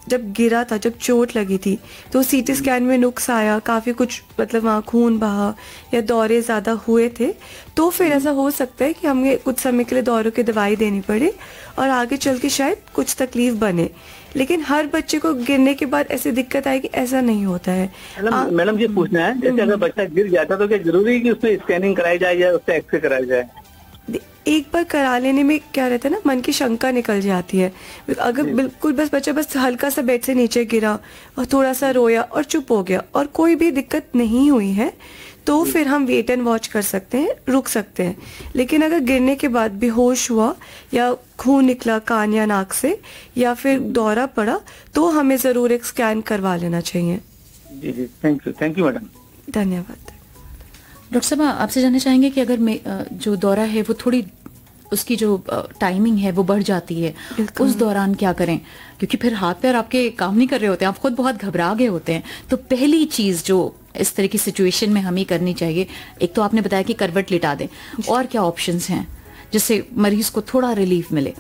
जब गिरा था, जब चोट लगी थी, तो सीटी स्कैन में नुक्स आया, काफ़ी कुछ मतलब वहाँ खून बहा या दौरे ज़्यादा हुए थे, तो फिर ऐसा हो सकता है कि हमें कुछ समय के लिए दौरों की दवाई देनी पड़े और आगे चल के शायद कुछ तकलीफ बने। लेकिन हर बच्चे को गिरने के बाद ऐसी दिक्कत आएगी, ऐसा नहीं होता है। मैडम ये पूछना है, जैसे अगर बच्चा गिर जाता है तो क्या जरूरी है कि उसमें स्कैनिंग कराई जाए या उससे एक्सरे कराया जाए? एक बार करा लेने में क्या रहता है ना, मन की शंका निकल जाती है। अगर बिल्कुल बच्चा बस हल्का सा बेड से नीचे गिरा और थोड़ा सा रोया और चुप हो गया और कोई भी दिक्कत नहीं हुई है, तो फिर हम वेट एंड वॉच कर सकते हैं, रुक सकते हैं। लेकिन अगर गिरने के बाद बेहोश हुआ या खून निकला कान या नाक से या फिर दौरा पड़ा, तो हमें ज़रूर एक स्कैन करवा लेना चाहिए। जी जी, थैंक यू मैडम। धन्यवाद। डॉक्टर साहब, आपसे जानना चाहेंगे कि अगर जो दौरा है वो थोड़ी उसकी जो टाइमिंग है वो बढ़ जाती है, उस दौरान क्या करें? क्योंकि फिर हाथ पैर आपके काम नहीं कर रहे होते हैं, आप खुद बहुत घबरा गए होते हैं। तो पहली चीज जो इस तरह की सिचुएशन में हमें करनी चाहिए, एक तो आपने बताया कि करवट लिटा दें, और क्या ऑप्शंस हैं जिससे मरीज को थोड़ा रिलीफ मिले?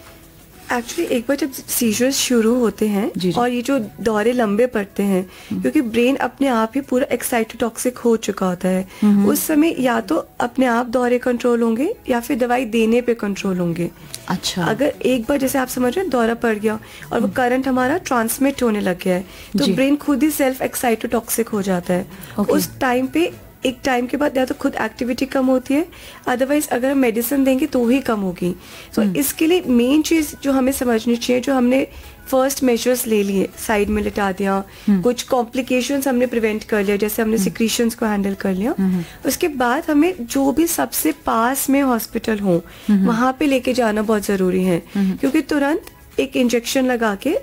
एक्चुअली एक बार जब सीजर्स शुरू होते हैं जी। और ये जो दौरे लंबे पड़ते हैं, क्योंकि ब्रेन अपने आप ही पूरा एक्साइटोटॉक्सिक हो चुका होता है, उस समय या तो अपने आप दौरे कंट्रोल होंगे या फिर दवाई देने पे कंट्रोल होंगे। अच्छा। अगर एक बार जैसे आप समझ रहे हैं दौरा पड़ गया और वो करंट हमारा ट्रांसमिट होने लग गया है, तो ब्रेन खुद ही सेल्फ एक्साइटोटॉक्सिक हो जाता है। उस टाइम पे एक टाइम के बाद या तो खुद एक्टिविटी कम होती है, अदरवाइज अगर हम मेडिसिन देंगे तो ही कम होगी। तो इसके लिए मेन चीज जो हमें समझनी चाहिए, जो हमने फर्स्ट मेजर्स ले लिए, साइड में लिटा दिया, कुछ कॉम्प्लिकेशंस हमने प्रिवेंट कर लिया, जैसे हमने सिक्रीशंस को हैंडल कर लिया, उसके बाद हमें जो भी सबसे पास में हॉस्पिटल हो वहां पे लेके जाना बहुत जरूरी है, क्योंकि तुरंत एक इंजेक्शन लगा के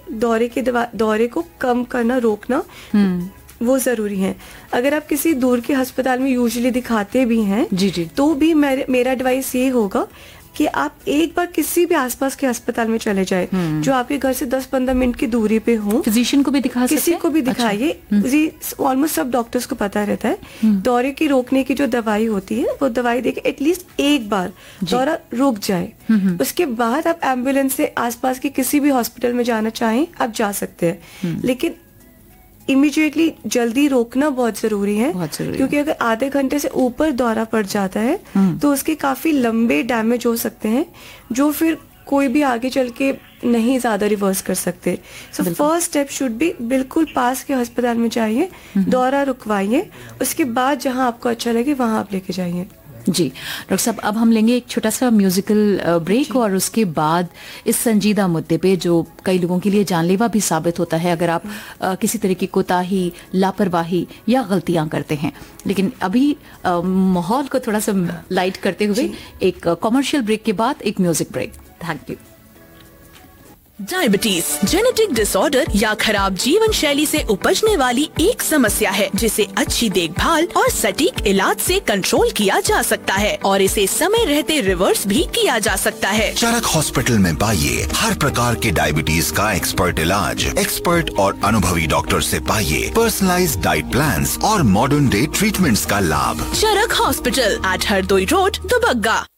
दौरे को कम करना, रोकना वो जरूरी है। अगर आप किसी दूर के अस्पताल में यूजुअली दिखाते भी हैं जी। तो भी मेरा एडवाइस ये होगा कि आप एक बार किसी भी आसपास के अस्पताल में चले जाए जो आपके घर से 10-15 मिनट की दूरी पे हो। फिजिशियन को भी दिखा सकते हैं, किसी को भी दिखाइए। ऑलमोस्ट सब डॉक्टर्स को पता रहता है दौरे की रोकने की जो दवाई होती है, वो दवाई देके एटलीस्ट एक बार दौरा रुक जाए। उसके बाद आप एम्बुलेंस से आसपास के किसी भी हॉस्पिटल में जाना चाहें आप जा सकते हैं, लेकिन इमीडिएटली जल्दी रोकना बहुत जरूरी है, क्योंकि अगर आधे घंटे से ऊपर दौरा पड़ जाता है तो उसके काफी लंबे डैमेज हो सकते हैं, जो फिर कोई भी आगे चल के नहीं ज्यादा रिवर्स कर सकते। So first step should be बिल्कुल पास के अस्पताल में जाइए, दौरा रुकवाइए, उसके बाद जहां आपको अच्छा लगे वहां आप लेके जाइए। जी डॉक्टर साहब, अब हम लेंगे एक छोटा सा म्यूजिकल ब्रेक, और उसके बाद इस संजीदा मुद्दे पे जो कई लोगों के लिए जानलेवा भी साबित होता है अगर आप किसी तरह की कोताही, लापरवाही या गलतियां करते हैं। लेकिन अभी माहौल को थोड़ा सा लाइट करते हुए एक कॉमर्शियल ब्रेक के बाद एक music break. Thank you. Diabetes genetic disorder या खराब जीवन शैली से उपजने वाली एक समस्या है, जिसे अच्छी देखभाल और सटीक इलाज से कंट्रोल किया जा सकता है और इसे समय रहते रिवर्स भी किया जा सकता है। चरक हॉस्पिटल में पाइए हर प्रकार के डायबिटीज का एक्सपर्ट इलाज, एक्सपर्ट और अनुभवी डॉक्टर से पाइए पर्सनलाइज्ड डाइट प्लान्स और मॉडर्न डे ट्रीटमेंट्स का लाभ। चरक hospital eight Hardoi road, Dubagga.